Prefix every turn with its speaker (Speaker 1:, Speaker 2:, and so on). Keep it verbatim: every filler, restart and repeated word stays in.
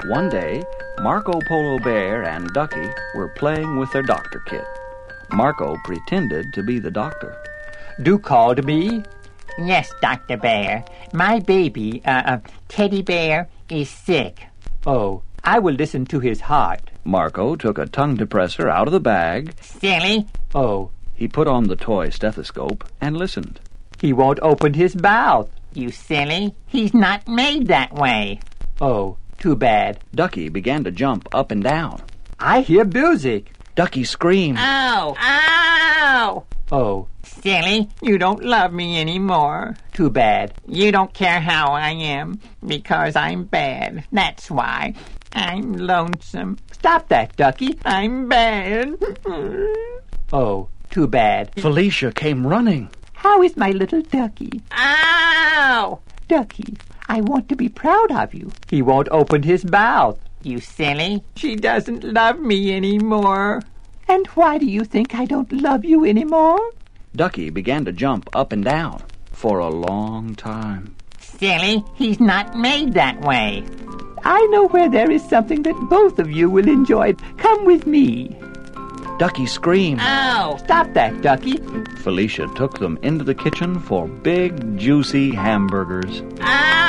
Speaker 1: One day, Marco Polo Bear and Ducky were playing with their doctor kit. Marco pretended to be the doctor.
Speaker 2: "Do call to me?"
Speaker 3: "Yes, Doctor Bear. My baby, uh, uh, Teddy Bear, is sick."
Speaker 2: "Oh, I will listen to his heart."
Speaker 1: Marco took a tongue depressor out of the bag.
Speaker 3: "Silly."
Speaker 2: "Oh."
Speaker 1: He put on the toy stethoscope and listened.
Speaker 2: "He won't open his mouth."
Speaker 3: "You silly. He's not made that way."
Speaker 2: "Oh, too bad."
Speaker 1: Ducky began to jump up and down.
Speaker 2: "I hear music."
Speaker 1: Ducky screamed.
Speaker 3: "Ow! Ow!"
Speaker 2: "Oh."
Speaker 3: "Silly, you don't love me anymore."
Speaker 2: "Too bad."
Speaker 3: "You don't care how I am, because I'm bad. That's why. I'm lonesome."
Speaker 2: "Stop that, Ducky."
Speaker 3: "I'm bad."
Speaker 2: "Oh, too bad."
Speaker 1: Felicia came running.
Speaker 2: "How is my little Ducky?"
Speaker 3: "Ow!"
Speaker 2: "Ducky, I want to be proud of you." "He won't open his mouth."
Speaker 3: "You silly. She doesn't love me anymore."
Speaker 2: "And why do you think I don't love you anymore?"
Speaker 1: Ducky began to jump up and down for a long time.
Speaker 3: "Silly, he's not made that way."
Speaker 2: "I know where there is something that both of you will enjoy. Come with me."
Speaker 1: Ducky screamed.
Speaker 3: "Ow!"
Speaker 2: "Stop that, Ducky."
Speaker 1: Felicia took them into the kitchen for big, juicy hamburgers.
Speaker 3: "Ow!"